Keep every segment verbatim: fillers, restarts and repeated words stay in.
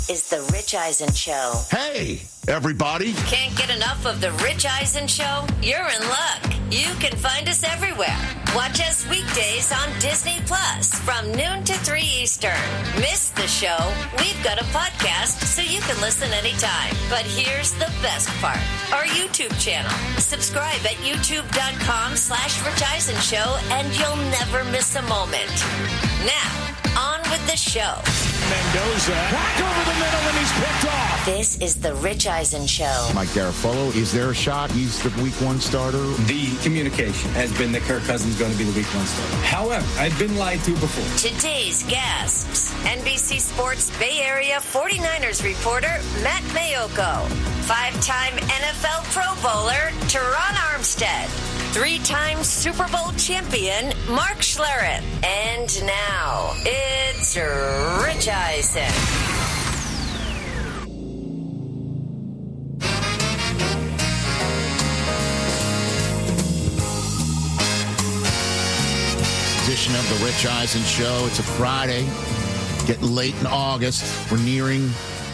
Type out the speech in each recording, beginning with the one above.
is The Rich Eisen Show. Hey, everybody. Can't get enough of The Rich Eisen Show? You're in luck. You can find us everywhere. Watch us weekdays on Disney Plus from noon to three Eastern. Miss the show? We've got a podcast so you can listen anytime. But here's the best part. Our YouTube channel. Subscribe at youtube.com slash Rich Eisen Show and you'll never miss a moment. Now, on with the show. Mendoza back over the middle and he's picked off. This is the Rich Eisen Show. Mike Garafolo, is there a shot he's the week one starter? The communication has been that Kirk Cousins is going to be the week one starter. However, I've been lied to before. Today's guests, N B C Sports Bay Area forty-niners reporter Matt Mayoko, five-time N F L Pro Bowler Teron Armstead, three-time Super Bowl champion Mark Schlereth, and now it's Rich Eisen. Edition of the Rich Eisen Show. It's a Friday, getting late in August. We're nearing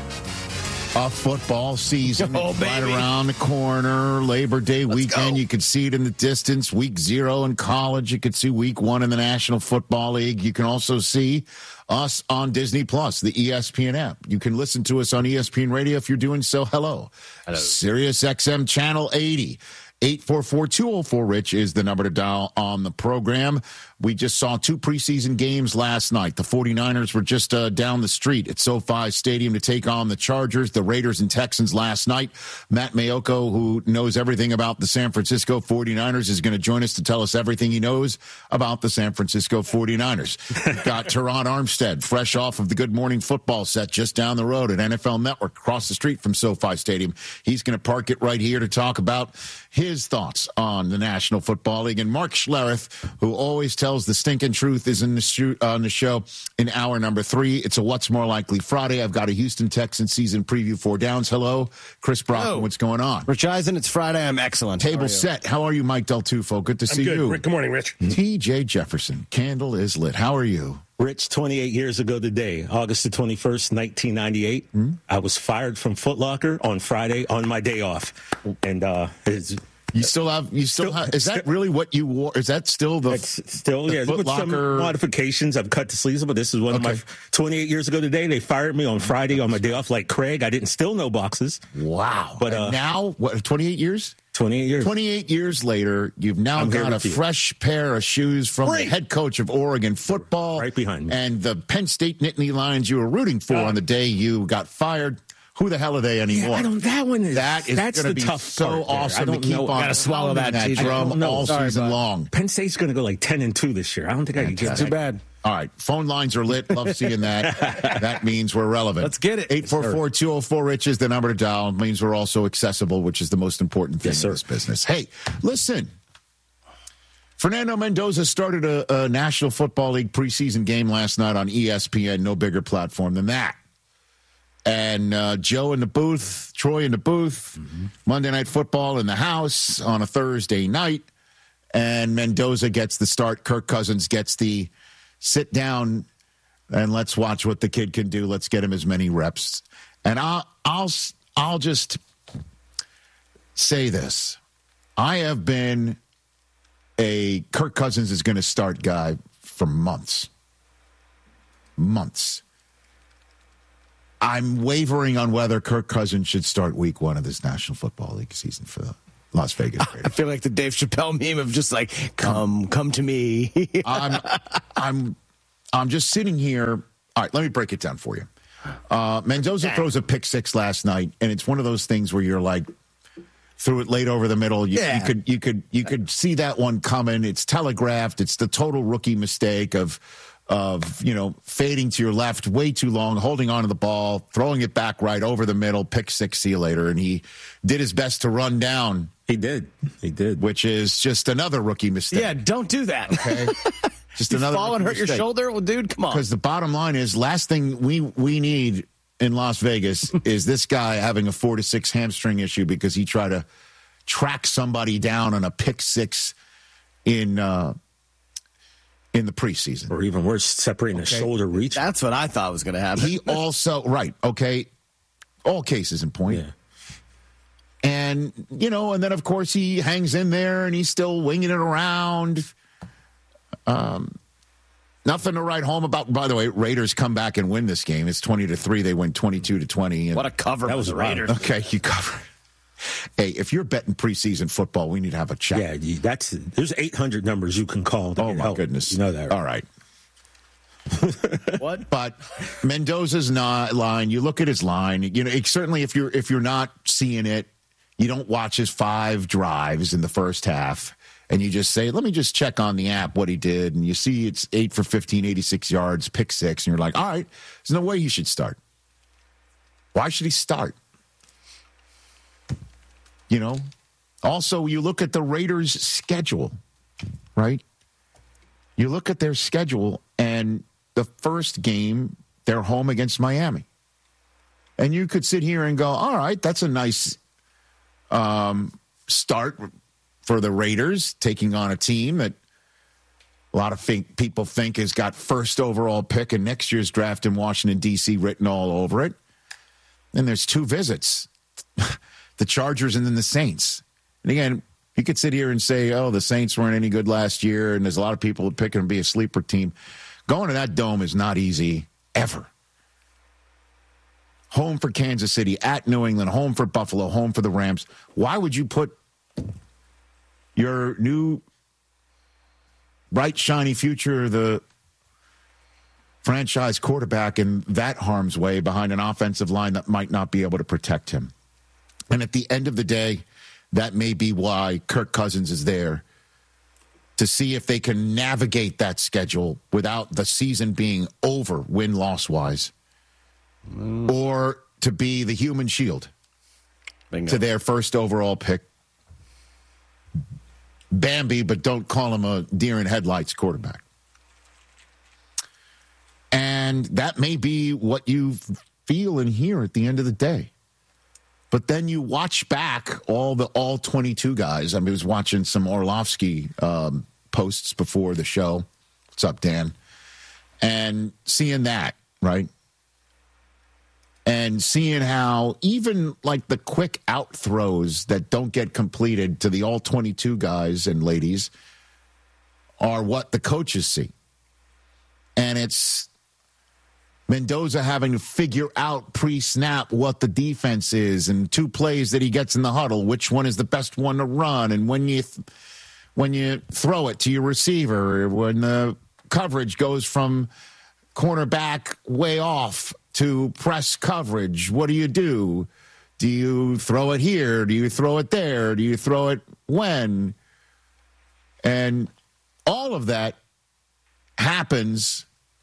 a football season. Oh, It's right baby. around the corner. Labor Day Let's weekend. go. You could see it in the distance. Week zero in college. You could see week one in the National Football League. You can also see us on Disney Plus, the E S P N app. You can listen to us on E S P N Radio. If you're doing so, hello. Hello. Sirius X M Channel eighty. eight four four, two oh four, RICH is the number to dial on the program. We just saw two preseason games last night. The forty-niners were just uh, down the street at SoFi Stadium to take on the Chargers, the Raiders and Texans last night. Matt Mayoko, who knows everything about the San Francisco forty-niners, is going to join us to tell us everything he knows about the San Francisco forty-niners. We've got Teron Armstead, fresh off of the Good Morning Football set just down the road at N F L Network, across the street from SoFi Stadium. He's going to park it right here to talk about his thoughts on the National Football League. And Mark Schlereth, who always tells the stinking truth, is in the shoot, on the show in hour number three. It's a What's More Likely Friday. I've got a Houston Texans season preview for Downs. Hello, Chris Brockman. Hello. What's going on? Rich Eisen, it's Friday. I'm excellent. How are Table you? set. How are you, Mike Del Tufo? Good to I'm see good. you. Rick, good morning, Rich. T J Jefferson. Candle is lit. How are you? Rich, twenty-eight years ago today, August the twenty-first, nineteen ninety-eight, Hmm? I was fired from Foot Locker on Friday on my day off. And uh, it's, You still have, you still, Still- have, is that still- really what you wore? Is that still the, it's still, the yeah, Foot with some Locker? modifications. I've cut the sleeves, but this is one Okay. of my twenty-eight years ago today. They fired me on Friday on my day off like Craig. I didn't steal no boxes. Wow. But, And uh, now, what, twenty-eight years? twenty-eight years. twenty-eight years later, you've now I'm here got a with you. fresh pair of shoes from Great. the head coach of Oregon football. Right behind me. And the Penn State Nittany Lions you were rooting for on the day you got fired. Who the hell are they anymore? Yeah, I don't, that one is, That is that's going to the be tough so part there. I awesome to don't keep know. on Gotta swallow pounding that, that T J. drum I don't know. all Sorry, season bud. long. Penn State's going to go like ten and two this year. I don't think I can get Fantastic. Too bad. All right. Phone lines are lit. Love seeing that. That means we're relevant. Let's get it. eight four four, two oh four, RICH is the number to dial. It means we're also accessible, which is the most important thing Yes, in sir. this business. Hey, listen. Fernando Mendoza started a, a National Football League preseason game last night on E S P N. No bigger platform than that. And uh, Joe in the booth, Troy in the booth, mm-hmm. Monday Night Football in the house on a Thursday night. And Mendoza gets the start. Kirk Cousins gets the sit down and let's watch what the kid can do. Let's get him as many reps. And I'll, I'll, I'll just say this. I have been a Kirk Cousins is going to start guy for months. Months. I'm wavering on whether Kirk Cousins should start week one of this National Football League season for the Las Vegas Raiders. I feel like the Dave Chappelle meme of just like, come, come to me. I'm, I'm, I'm just sitting here. All right, let me break it down for you. Uh, Mendoza throws a pick six last night, and it's one of those things where you're like, threw it late over the middle. You, Yeah. you could, you could, you could see that one coming. It's telegraphed. It's the total rookie mistake of, of you know, fading to your left way too long, holding on to the ball, throwing it back right over the middle, pick six, see you later. And he did his best to run down. He did. He did. Which is just another rookie mistake. Yeah, don't do that. Okay. Just you another fall and rookie hurt your mistake. shoulder? Well, dude, come on. Because the bottom line is, last thing we we need in Las Vegas is this guy having a four to six hamstring issue because he tried to track somebody down on a pick six in uh, in the preseason. Or even worse, separating okay. the shoulder reach. That's what I thought was going to happen. He also, right, okay, all cases in point. Yeah. And, you know, and then, of course, he hangs in there and he's still winging it around. Um, nothing to write home about. By the way, Raiders come back and win this game. It's twenty to three. They win twenty-two to twenty. What a cover. That was the Raiders. Okay, you cover. Hey, if you're betting preseason football, we need to have a chat. Yeah, that's there's eight hundred numbers you can call. Oh, my help. goodness. You know that, right? All right. What? But Mendoza's not line. You look at his line. You know, it, certainly if you're if you're not seeing it, you don't watch his five drives in the first half, and you just say, "Let me just check on the app what he did," and you see it's eight for fifteen, eighty-six yards, pick six, and you're like, "All right, there's no way he should start. Why should he start?" You know. Also, you look at the Raiders' schedule, right? You look at their schedule, and the first game, they're home against Miami. And you could sit here and go, all right, that's a nice um, start for the Raiders, taking on a team that a lot of think, people think has got first overall pick in next year's draft in Washington, D C written all over it. And there's two visits, the Chargers and then the Saints. And again, you could sit here and say, oh, the Saints weren't any good last year, and there's a lot of people that pick them to be a sleeper team. Going to that dome is not easy, ever. Home for Kansas City, at New England, home for Buffalo, home for the Rams. Why would you put your new bright, shiny future, the franchise quarterback, in that harm's way behind an offensive line that might not be able to protect him? And at the end of the day, that may be why Kirk Cousins is there, to see if they can navigate that schedule without the season being over win-loss-wise, mm. or to be the human shield Bingo. to their first overall pick. Bambi, but don't call him a deer in headlights quarterback. And that may be what you feel and hear at the end of the day. But then you watch back all the all twenty-two guys. I mean, I was watching some Orlovsky um, posts before the show. What's up, Dan? And seeing that, right? And seeing how even like the quick out throws that don't get completed to the all twenty-two guys and ladies are what the coaches see. And it's Mendoza having to figure out pre-snap what the defense is, and two plays that he gets in the huddle, which one is the best one to run, and when you th- when you throw it to your receiver, when the coverage goes from cornerback way off to press coverage, what do you do? Do you throw it here? Do you throw it there? Do you throw it when? And all of that happens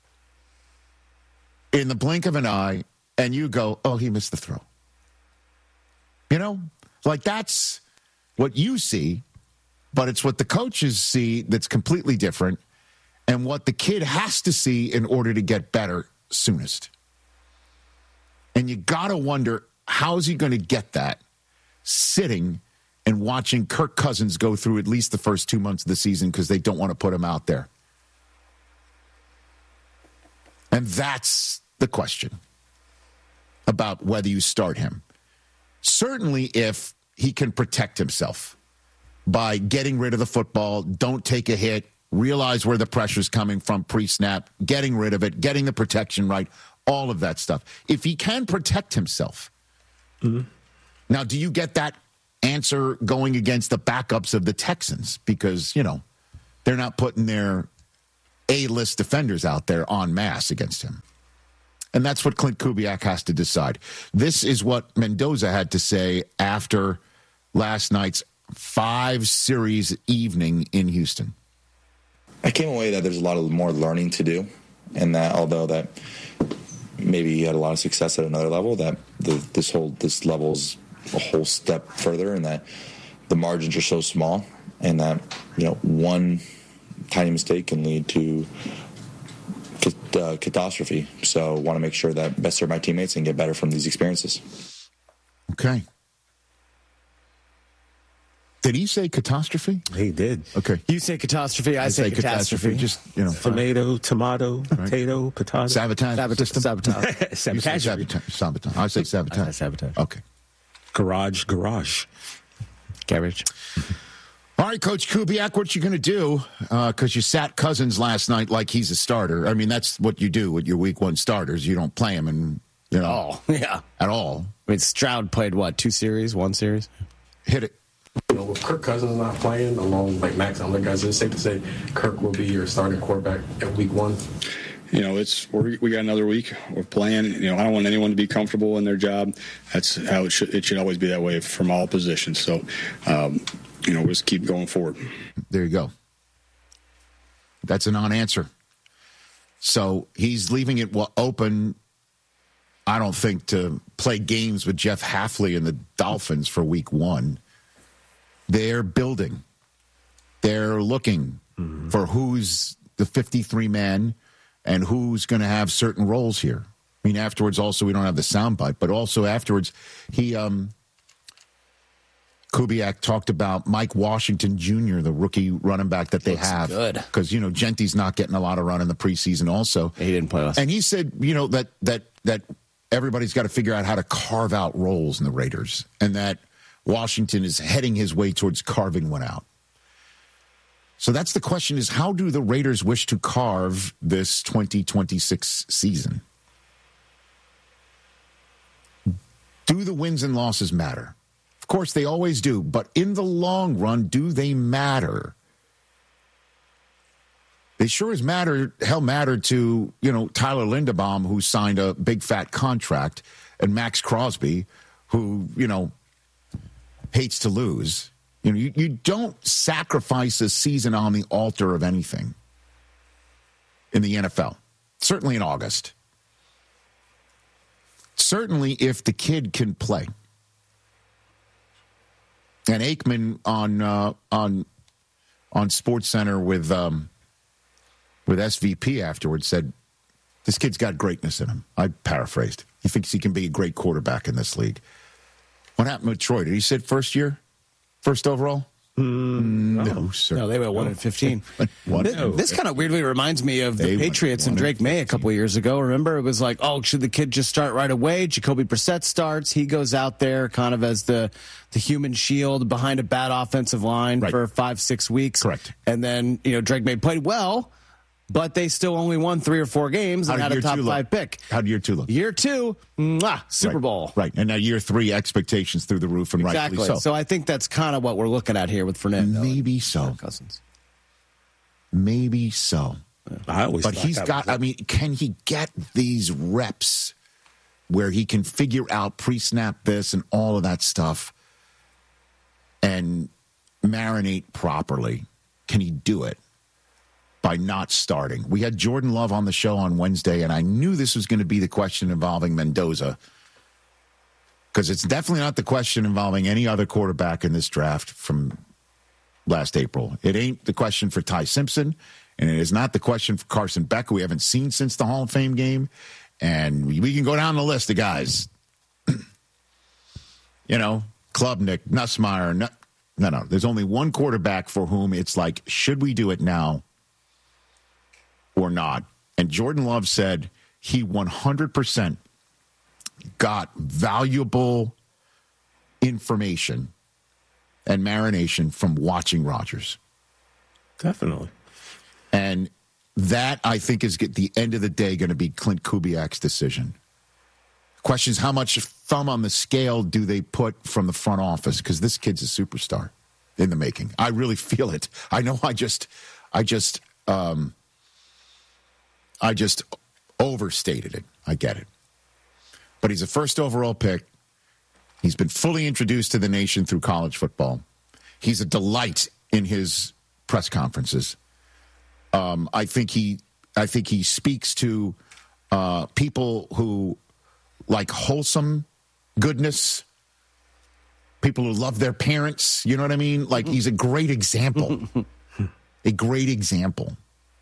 in the blink of an eye, and you go, oh, he missed the throw. You know, like that's what you see, but it's what the coaches see that's completely different, and what the kid has to see in order to get better soonest. And you got to wonder, how is he going to get that sitting and watching Kirk Cousins go through at least the first two months of the season because they don't want to put him out there? And that's the question about whether you start him. Certainly if he can protect himself by getting rid of the football, don't take a hit, realize where the pressure's coming from pre-snap, getting rid of it, getting the protection right, all of that stuff. If he can protect himself. Mm-hmm. Now, do you get that answer going against the backups of the Texans? Because, you know, they're not putting their A-list defenders out there en masse against him. And that's what Clint Kubiak has to decide. This is what Mendoza had to say after last night's five-series evening in Houston. I came away that there's a lot of more learning to do, and that although that maybe he had a lot of success at another level, that the, this whole this level's a whole step further, and that the margins are so small, and that, you know, one tiny mistake can lead to uh, catastrophe. So I want to make sure that best serve my teammates and get better from these experiences. Okay. Did he say catastrophe? He did. Okay. You say catastrophe, I, I say, say catastrophe. catastrophe. Just, you know. Tomato, tomato, right. potato, potato. Sabotage. Sabotage. Sabotage. Sabotage. Sabotage. Sabotage. I say sabotage. I say sabotage. Okay. Garage, garage. Garage. All right, Coach Kubiak, what you going to do? Because uh, you sat Cousins last night like he's a starter. I mean, that's what you do with your week one starters. You don't play him, and you know, oh, yeah, at all. I mean, Stroud played what? Two series, one series. Hit it. You know, with Kirk Cousins not playing, along like Max and other guys, is it safe to say Kirk will be your starting quarterback at week one? You know, it's we're, we got another week. We're playing. You know, I don't want anyone to be comfortable in their job. That's how it should. It should always be that way from all positions. So, um, you know, we'll just keep going forward. There you go. That's a non-answer. So he's leaving it open. I don't think to play games with Jeff Hafley and the Dolphins for week one. They're building. They're looking mm-hmm. for who's the fifty-three man and who's going to have certain roles here. I mean, afterwards, also, we don't have the soundbite, but also afterwards, he, um, Kubiak talked about Mike Washington Junior, the rookie running back that they Looks have. Good. Because, you know, Genty's not getting a lot of run in the preseason also. He didn't play last. And he said, you know, that that that everybody's got to figure out how to carve out roles in the Raiders, and that Washington is heading his way towards carving one out. So that's the question, is how do the Raiders wish to carve this twenty twenty-six season? Do the wins and losses matter? Of course, they always do. But in the long run, do they matter? They sure as matter, hell matter to, you know, Tyler Linderbaum, who signed a big fat contract, and Max Crosby, who, you know, hates to lose. You know, you, you don't sacrifice a season on the altar of anything in the N F L. Certainly in August. Certainly if the kid can play. And Aikman on uh, on on SportsCenter with um, with S V P afterwards said, "This kid's got greatness in him." I paraphrased. He thinks he can be a great quarterback in this league. What happened with Troy? Did he sit first year? First overall? Mm, no, sir. No, they went one and fifteen. One, this no. this kind of weirdly reminds me of the They Patriots and Drake May a couple of years ago. Remember, it was like, oh, should the kid just start right away? Jacoby Brissett starts. He goes out there kind of as the the human shield behind a bad offensive line right. for five, six weeks. Correct. And then, you know, Drake May played well, but they still only won three or four games and had a top five pick. How did year two look? Year two, mwah, Super right. Bowl. Right. And now year three, expectations through the roof, and exactly. rightfully so. So I think that's kind of what we're looking at here with Fernando. Maybe so. Cousins. Maybe so. I always but thought he's that got, was I mean, can he get these reps where he can figure out pre-snap this and all of that stuff and marinate properly? Can he do it by not starting? We had Jordan Love on the show on Wednesday, and I knew this was going to be the question involving Mendoza, because it's definitely not the question involving any other quarterback in this draft from last April. It ain't the question for Ty Simpson, and it is not the question for Carson Beck, who we haven't seen since the Hall of Fame game. And we can go down the list of guys. You know, Klubnik, Nussmeier. No, no, no. There's only one quarterback for whom it's like, should we do it now or not? And Jordan Love said he one hundred percent got valuable information and marination from watching Rodgers. Definitely. And that, I think, is at the end of the day going to be Clint Kubiak's decision. Question is, how much thumb on the scale do they put from the front office? Because this kid's a superstar in the making. I really feel it. I know I just, I just, um, I just overstated it. I get it. But he's a first overall pick. He's been fully introduced to the nation through college football. He's a delight in his press conferences. Um, I think he, I think he speaks to uh, people who like wholesome goodness, people who love their parents. You know what I mean? Like, he's a great example, a great example.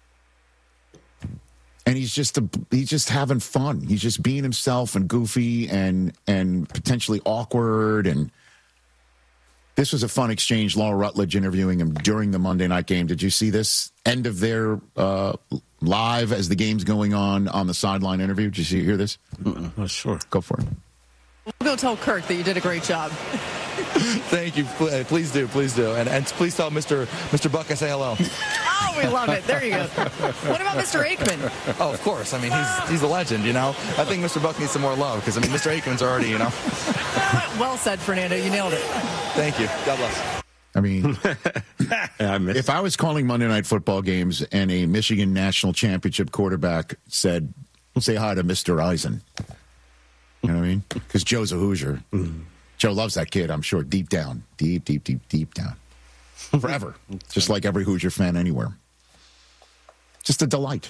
And he's just a, he's just having fun. He's just being himself and goofy and and potentially awkward. And This was a fun exchange. Laura Rutledge interviewing him during the Monday night game. Did you see this end of their uh, live as the game's going on on the sideline interview? Did you see, hear this? Uh-uh. Oh, sure. Go for it. We'll go tell Kirk that you did a great job. Thank you. Please do. Please do. And, and please tell Mister Mister Buck I say hello. Oh, we love it. There you go. What about Mister Aikman? Oh, of course. I mean, he's he's a legend, you know. I think Mister Buck needs some more love because, I mean, Mister Aikman's already, you know. Well said, Fernando. You nailed it. Thank you. God bless. I mean, if I was calling Monday Night Football games and a Michigan National Championship quarterback said, say hi to Mister Eisen. You know what I mean? Because Joe's a Hoosier. Mm. Joe loves that kid, I'm sure, deep down. Deep, deep, deep, deep down. Forever. Just like every Hoosier fan anywhere. Just a delight.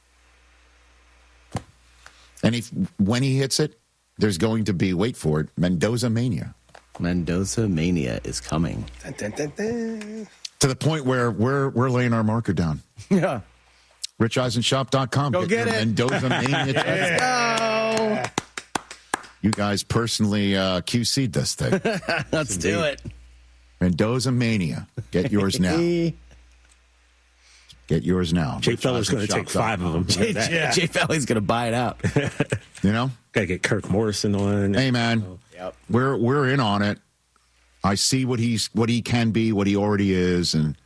And if when he hits it, there's going to be, wait for it, Mendoza Mania. Mendoza Mania is coming. Dun, dun, dun, dun. To the point where we're we're laying our marker down. Yeah. rich eisen shop dot com. Go get, get it. Mendoza Mania. Let's go. You guys personally uh, Q C'd this thing. Let's do it. Mendoza Mania. Get yours now. Get yours now. Jay Feller's going to take five of them. Jay, yeah. Jay Feller's going to buy it out. You know? Got to get Kirk Morrison on. Hey, man. Oh, yep. We're we're in on it. I see what he's what he can be, what he already is, and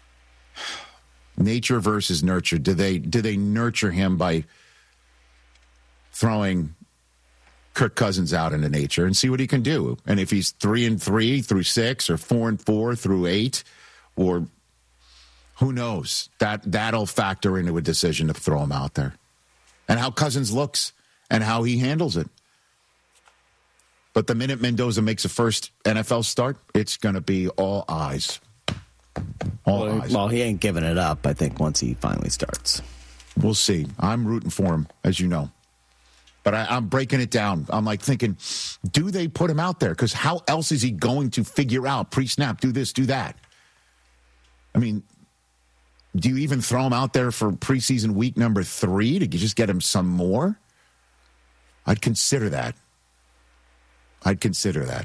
nature versus nurture. Do they do they nurture him by throwing Kirk Cousins out into nature and see what he can do? And if he's three and three through six, or four and four through eight, or who knows, that that'll factor into a decision to throw him out there, and how Cousins looks and how he handles it. But the minute Mendoza makes a first N F L start, it's going to be all eyes. All well, eyes. Well, he ain't giving it up, I think, once he finally starts. We'll see. I'm rooting for him, as you know. But I, I'm breaking it down. I'm like thinking, do they put him out there? Because how else is he going to figure out pre-snap, do this, do that? I mean, do you even throw him out there for preseason week number three to just get him some more? I'd consider that. I'd consider that.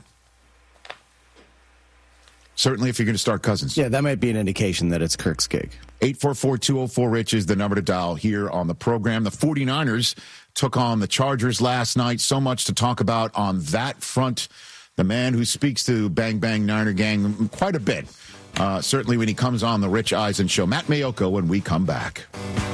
Certainly if you're going to start Cousins. Yeah, that might be an indication that it's Kirk's gig. eight four four, two oh four, RICH is the number to dial here on the program. The 49ers took on the Chargers last night. So much to talk about on that front. The man who speaks to Bang Bang Niner Gang quite a bit. Uh, certainly when he comes on the Rich Eisen Show. Matt Mayoko when we come back.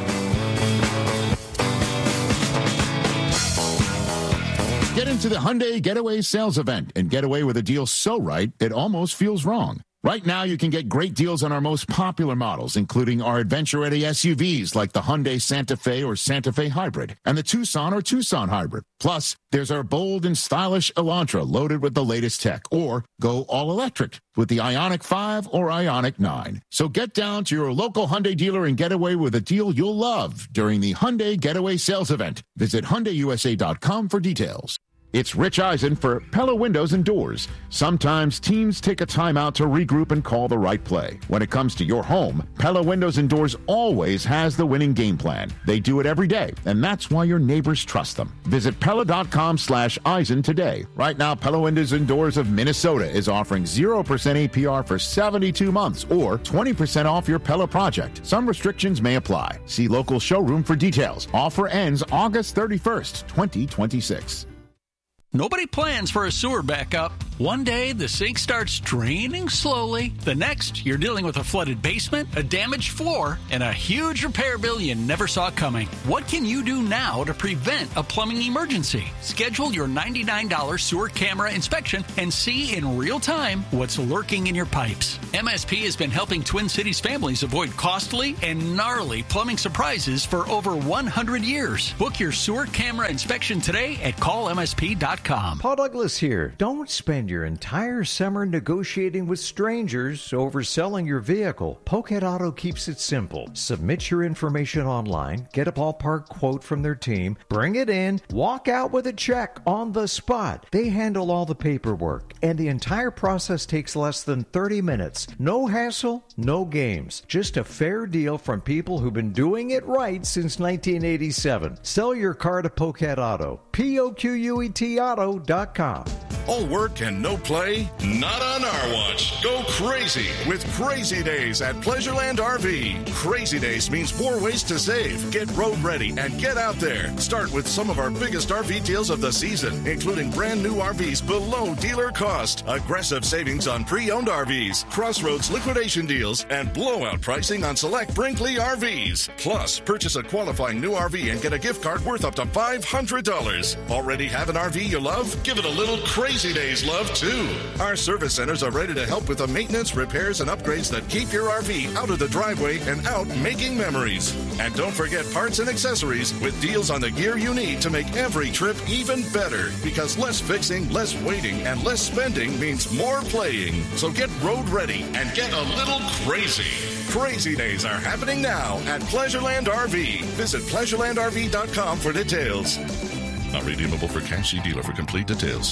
Get into the Hyundai Getaway Sales Event and get away with a deal so right, it almost feels wrong. Right now, you can get great deals on our most popular models, including our adventure-ready S U Vs like the Hyundai Santa Fe or Santa Fe Hybrid and the Tucson or Tucson Hybrid. Plus, there's our bold and stylish Elantra loaded with the latest tech, or go all-electric with the Ioniq five or Ioniq nine. So get down to your local Hyundai dealer and get away with a deal you'll love during the Hyundai Getaway Sales Event. Visit Hyundai U S A dot com for details. It's Rich Eisen for Pella Windows and Doors. Sometimes teams take a timeout to regroup and call the right play. When it comes to your home, Pella Windows and Doors always has the winning game plan. They do it every day, and that's why your neighbors trust them. Visit Pella.com slash Eisen today. Right now, Pella Windows and Doors of Minnesota is offering zero percent A P R for seventy-two months or twenty percent off your Pella project. Some restrictions may apply. See local showroom for details. Offer ends August thirty-first, twenty twenty-six. Nobody plans for a sewer backup. One day, the sink starts draining slowly. The next, you're dealing with a flooded basement, a damaged floor, and a huge repair bill you never saw coming. What can you do now to prevent a plumbing emergency? Schedule your ninety-nine dollars sewer camera inspection and see in real time what's lurking in your pipes. M S P has been helping Twin Cities families avoid costly and gnarly plumbing surprises for over one hundred years. Book your sewer camera inspection today at call M S P dot com. Paul Douglas here. Don't spend your entire summer negotiating with strangers over selling your vehicle. Pocket Auto keeps it simple. Submit your information online, get a ballpark quote from their team, bring it in, walk out with a check on the spot. They handle all the paperwork, and the entire process takes less than thirty minutes. No hassle, no games. Just a fair deal from people who've been doing it right since nineteen eighty-seven. Sell your car to Pocket Auto. P O Q U E T Auto dot com. All work and no play? Not on our watch. Go crazy with Crazy Days at Pleasureland R V. Crazy Days means more ways to save. Get road ready and get out there. Start with some of our biggest R V deals of the season, including brand new R Vs below dealer cost, aggressive savings on pre-owned R Vs, Crossroads liquidation deals, and blowout pricing on select Brinkley R Vs. Plus, purchase a qualifying new R V and get a gift card worth up to five hundred dollars. Already have an R V you love? Give it a little Crazy Days love, too. Our service centers are ready to help with the maintenance, repairs, and upgrades that keep your R V out of the driveway and out making memories. And don't forget parts and accessories with deals on the gear you need to make every trip even better. Because less fixing, less waiting, and less spending means more playing. So get road ready and get a little crazy. Crazy Days are happening now at Pleasureland R V. Visit pleasureland r v dot com for details. Not redeemable for cash. See dealer for complete details.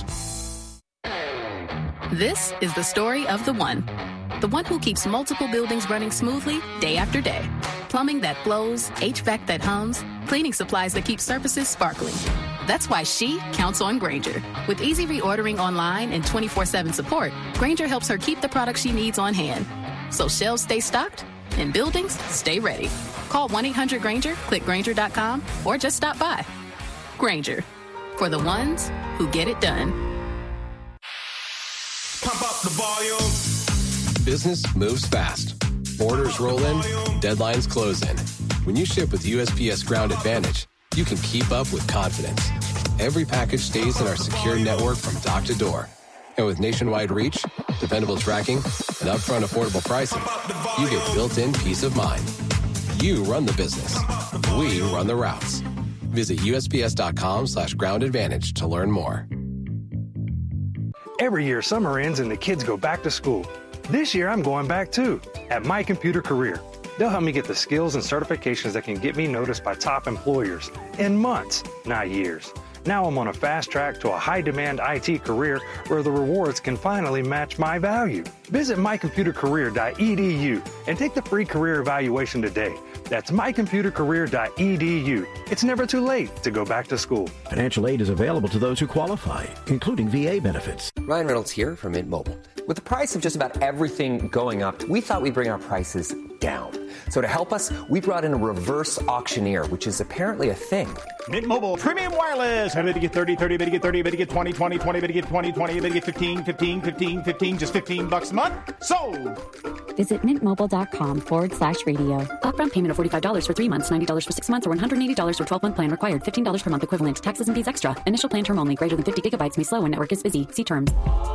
This is the story of the one. The one who keeps multiple buildings running smoothly day after day. Plumbing that flows, H V A C that hums, cleaning supplies that keep surfaces sparkling. That's why she counts on Grainger. With easy reordering online and twenty-four seven support, Grainger helps her keep the products she needs on hand. So shelves stay stocked and buildings stay ready. Call one eight hundred Grainger, click Grainger dot com, or just stop by. Grainger, for the ones who get it done. Pump up the volume. Business moves fast. Orders roll in, deadlines close in. When you ship with U S P S Ground Advantage, you can keep up with confidence. Every package stays in our secure network from dock to door. And with nationwide reach, dependable tracking, and upfront affordable pricing, you get built-in peace of mind. You run the business. We run the routes. Visit U S P S dot com slash ground advantage to learn more. Every year, summer ends and the kids go back to school. This year, I'm going back too, at My Computer Career. They'll help me get the skills and certifications that can get me noticed by top employers in months, not years. Now I'm on a fast track to a high-demand I T career where the rewards can finally match my value. Visit my computer career dot e d u and take the free career evaluation today. That's my computer career dot e d u. It's never too late to go back to school. Financial aid is available to those who qualify, including V A benefits. Ryan Reynolds here from Mint Mobile. With the price of just about everything going up, we thought we'd bring our prices down. So to help us, we brought in a reverse auctioneer, which is apparently a thing. Mint Mobile Premium Wireless. How to get thirty, thirty, to get thirty, to get twenty, twenty, twenty, to get twenty, twenty, to get fifteen, fifteen, fifteen, fifteen, just fifteen bucks a month? Sold! Visit mintmobile.com forward slash radio. Upfront payment of forty-five dollars for three months, ninety dollars for six months, or one hundred eighty dollars for twelve-month plan required. fifteen dollars per month equivalent. Taxes and fees extra. Initial plan term only. Greater than fifty gigabytes may slow when network is busy. See terms.